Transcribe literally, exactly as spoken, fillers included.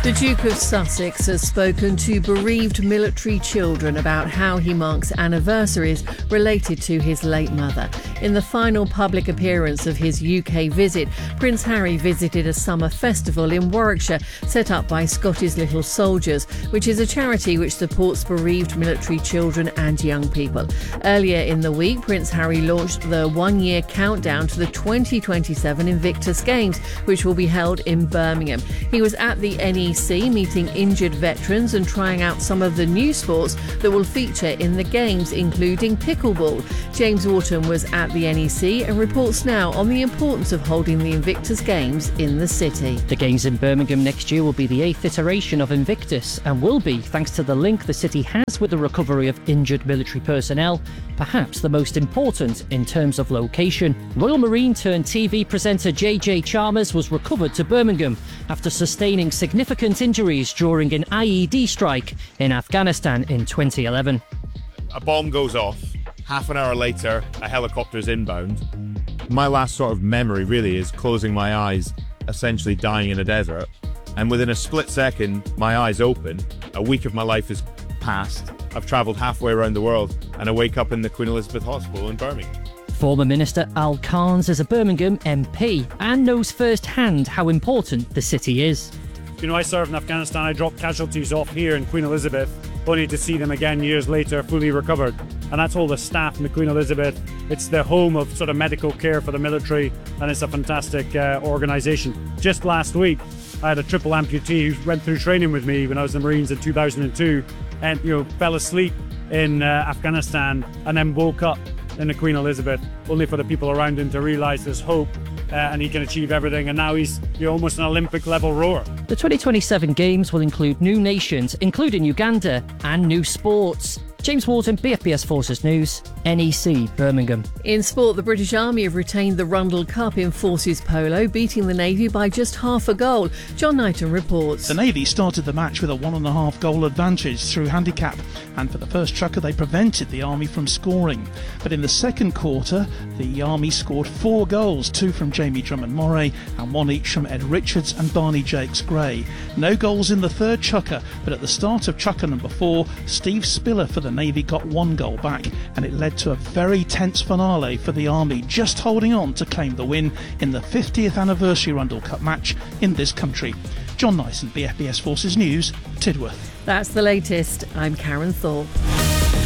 The Duke of Sussex has spoken to bereaved military children about how he marks anniversaries related to his late mother. In the final public appearance of his U K visit, Prince Harry visited a summer festival in Warwickshire set up by Scottish Little Soldiers, which is a charity which supports bereaved military children and young people. Earlier in the week, Prince Harry launched the one-year countdown to the twenty twenty-seven Invictus Games, which will be held in Birmingham. He was at the N E C meeting injured veterans and trying out some of the new sports that will feature in the Games, including pickleball. James Wharton was at the N E C and reports now on the importance of holding the Invictus Games in the city. The Games in Birmingham next year will be the eighth iteration of Invictus and will be thanks to the link the city has with the recovery of injured military personnel, perhaps the most important in terms of location. Royal Marine turned T V presenter J J Chalmers was recovered to Birmingham after sustaining significant injuries during an I E D strike in Afghanistan in twenty eleven. A bomb goes off. Half an hour later, a helicopter's inbound. My last sort of memory really is closing my eyes, essentially dying in a desert. And within a split second, my eyes open. A week of my life has passed. I've travelled halfway around the world and I wake up in the Queen Elizabeth Hospital in Birmingham. Former Minister Al Carnes is a Birmingham M P and knows firsthand how important the city is. You know, I served in Afghanistan. I dropped casualties off here in Queen Elizabeth, only to see them again years later fully recovered. And that's all the staff in the Queen Elizabeth. It's the home of sort of medical care for the military, and it's a fantastic uh, organisation. Just last week, I had a triple amputee who went through training with me when I was in the Marines in two thousand two, and you know fell asleep in uh, Afghanistan and then woke up in the Queen Elizabeth, only for the people around him to realise there's hope. Uh, and he can achieve everything, and now he's you know, almost an Olympic level rower. The twenty twenty-seven Games will include new nations, including Uganda, and new sports. James Wharton, B F B S Forces News, N E C, Birmingham. In sport, the British Army have retained the Rundle Cup in Forces Polo, beating the Navy by just half a goal. John Knighton reports. The Navy started the match with a one and a half goal advantage through handicap, and for the first chukker they prevented the Army from scoring. But in the second quarter, the Army scored four goals, two from Jamie Drummond-Moray and one each from Ed Richards and Barney Jakes-Gray. No goals in the third chukker, but at the start of chukker number four, Steve Spiller for the Navy got one goal back, and it led to a very tense finale for the Army, just holding on to claim the win in the fiftieth anniversary Rundle Cup match in this country. John Nyson, B F B S Forces News, Tidworth. That's the latest. I'm Karen Thorpe.